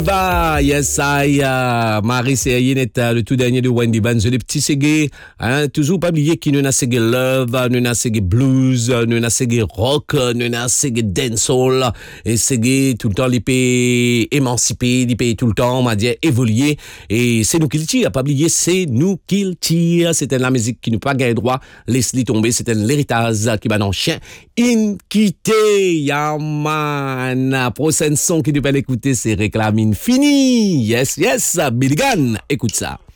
Yes, I, Marie Seyinette, le tout dernier de Wendy Banzo, le petit Ségué, hein, toujours pas oublier qu'il nous a Ségué Love, nous a Ségué Blues, nous a Ségué Rock, nous a Ségué Dancehall, et Ségué tout le temps, l'épée émancipé, l'épée tout le temps, on m'a dit évoluer, et c'est nous qui le tire, pas oublier, c'est nous qui le tire, c'était la musique qui nous pas gagné droit, laisse-les tomber, c'était l'héritage qui va dans chien, in quitté, yaman, prochaine son qui nous peut l'écouter, c'est Réclamine Fini. Yes, yes, Billy Gunn. Écoute ça.